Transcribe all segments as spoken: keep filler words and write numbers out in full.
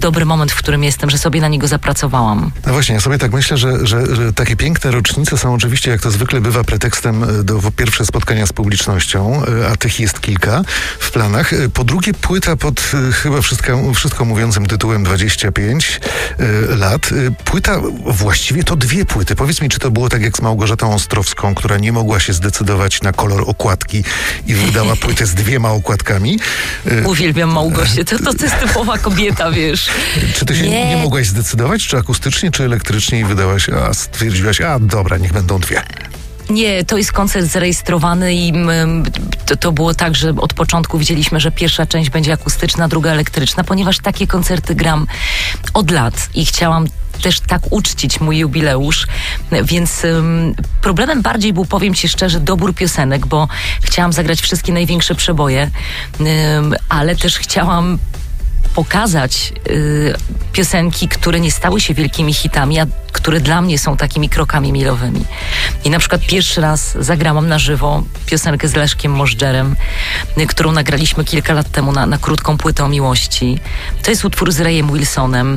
dobry moment, w którym jestem, że sobie na niego zapracowałam. No właśnie, ja sobie tak myślę, że, że, że takie piękne rocznice są oczywiście, jak to zwykle bywa, pretekstem do po pierwsze spotkania z publicznością, a tych jest kilka w planach. Po drugie, płyta pod chyba wszystko, wszystko mówiącym tytułem dwadzieścia pięć lat. Płyta, właściwie to dwie płyty. Powiedz mi, czy to było tak jak z Małgorzatą Ostrowską, która nie mogła się zdecydować na kolor okładki i wydała płytę z dwiema okładkami. Uwielbiam Małgosię, to, to, to jest typowa kobieta, wiesz. Czy ty się nie, nie mogłaś zdecydować, czy akustycznie, czy elektrycznie i wydałaś, a stwierdziłaś, a dobra, niech będą dwie? Nie, to jest koncert zarejestrowany i mm, to, to było tak, że od początku widzieliśmy, że pierwsza część będzie akustyczna, druga elektryczna, ponieważ takie koncerty gram od lat i chciałam też tak uczcić mój jubileusz, więc um, problemem bardziej był, powiem ci szczerze, dobór piosenek, bo chciałam zagrać wszystkie największe przeboje, um, ale też chciałam pokazać y, piosenki, które nie stały się wielkimi hitami, a które dla mnie są takimi krokami milowymi. I na przykład pierwszy raz zagrałam na żywo piosenkę z Leszkiem Możdżerem, y, którą nagraliśmy kilka lat temu na, na krótką płytę o miłości. To jest utwór z Rayem Wilsonem.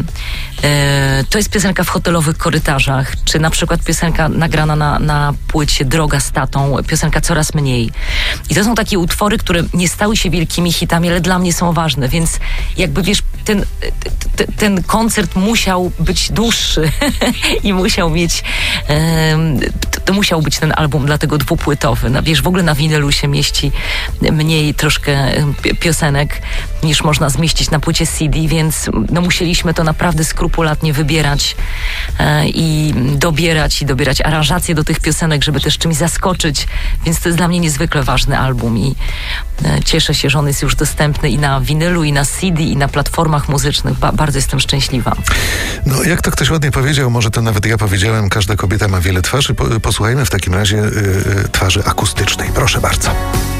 Y, to jest piosenka w hotelowych korytarzach, czy na przykład piosenka nagrana na, na płycie Droga z tatą, piosenka Coraz mniej. I to są takie utwory, które nie stały się wielkimi hitami, ale dla mnie są ważne, więc jakby wiesz, ten, ten, ten koncert musiał być dłuższy i musiał mieć, um, to, to musiał być ten album dlatego dwupłytowy. No, wiesz, w ogóle na winylu się mieści mniej troszkę piosenek niż można zmieścić na płycie C D, więc no, musieliśmy to naprawdę skrupulatnie wybierać e, i dobierać i dobierać aranżacje do tych piosenek, żeby też czymś zaskoczyć, więc to jest dla mnie niezwykle ważny album i e, cieszę się, że on jest już dostępny i na winylu, i na C D, i na platformach muzycznych. Ba- bardzo jestem szczęśliwa. No, jak to ktoś ładnie powiedział, może to nawet ja powiedziałem, każda kobieta ma wiele twarzy. Po, posłuchajmy w takim razie y, y, twarzy akustycznej. Proszę bardzo.